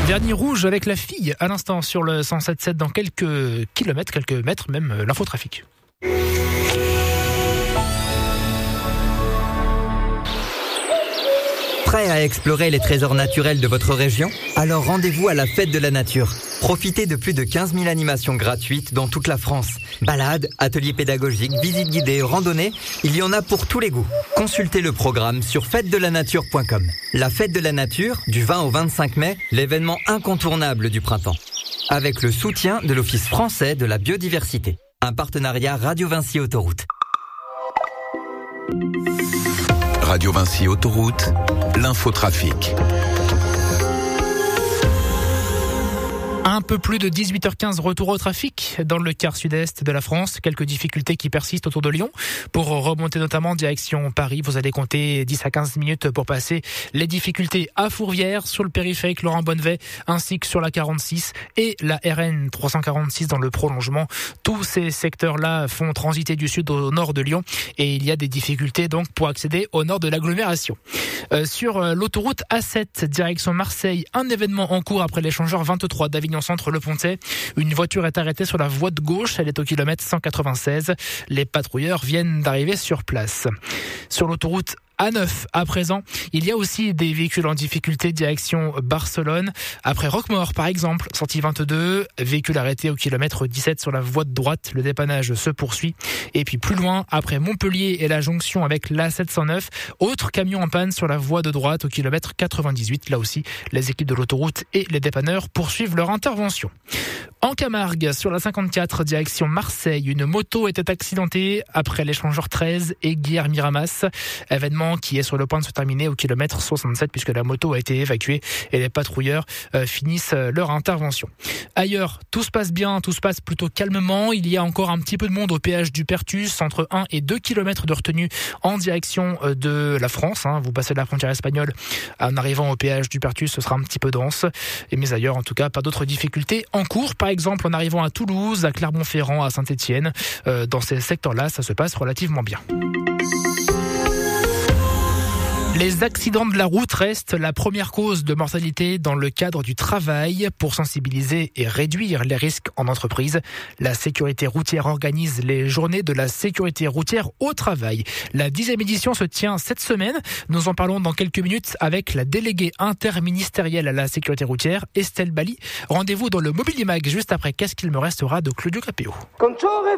Vernis rouge avec la fille à l'instant sur le 107.7 dans quelques kilomètres, quelques mètres même, l'infotrafic. Prêt à explorer les trésors naturels de votre région ? Alors rendez-vous à la Fête de la Nature. Profitez de plus de 15 000 animations gratuites dans toute la France. Balades, ateliers pédagogiques, visites guidées, randonnées, il y en a pour tous les goûts. Consultez le programme sur fêtedelanature.com. La Fête de la Nature, du 20 au 25 mai, l'événement incontournable du printemps. Avec le soutien de l'Office français de la biodiversité. Un partenariat Radio Vinci Autoroute. Radio Vinci Autoroute, l'infotrafic. Un peu plus de 18h15, retour au trafic dans le quart sud-est de la France. Quelques difficultés qui persistent autour de Lyon. Pour remonter notamment direction Paris, vous allez compter 10 à 15 minutes pour passer les difficultés à Fourvière, sur le périphérique Laurent Bonnevet, ainsi que sur la 46 et la RN 346 dans le prolongement. Tous ces secteurs-là font transiter du sud au nord de Lyon et il y a des difficultés donc pour accéder au nord de l'agglomération. Sur l'autoroute A7, direction Marseille, un événement en cours après l'échangeur 23 d'Avignon Centre Le Pontet. Une voiture est arrêtée sur la voie de gauche, elle est au kilomètre 196. Les patrouilleurs viennent d'arriver sur place. Sur l'autoroute A9, à présent, il y a aussi des véhicules en difficulté direction Barcelone. Après Roquemaure, par exemple, sortie 22, véhicule arrêté au kilomètre 17 sur la voie de droite. Le dépannage se poursuit. Et puis plus loin, après Montpellier et la jonction avec l'A709, autre camion en panne sur la voie de droite au kilomètre 98. Là aussi, les équipes de l'autoroute et les dépanneurs poursuivent leur intervention. En Camargue, sur la 54, direction Marseille, une moto était accidentée après l'échangeur 13 et Guillaume-Miramas. Événement qui est sur le point de se terminer au kilomètre 67 puisque la moto a été évacuée et les patrouilleurs finissent leur intervention. Ailleurs, tout se passe bien, tout se passe plutôt calmement. Il y a encore un petit peu de monde au péage du Pertus, entre 1 et 2 km de retenue en direction de la France. Vous passez de la frontière espagnole en arrivant au péage du Pertus, ce sera un petit peu dense. Mais ailleurs, en tout cas, pas d'autres difficultés en cours. Par exemple, en arrivant à Toulouse, à Clermont-Ferrand, à Saint-Étienne, dans ces secteurs-là, ça se passe relativement bien. Les accidents de la route restent la première cause de mortalité dans le cadre du travail. Pour sensibiliser et réduire les risques en entreprise, la sécurité routière organise les journées de la sécurité routière au travail. La 10e édition se tient cette semaine. Nous en parlons dans quelques minutes avec la déléguée interministérielle à la sécurité routière, Estelle Bali. Rendez-vous dans le Mobilier Mag juste après Qu'est-ce qu'il me restera de Claudio Capéo.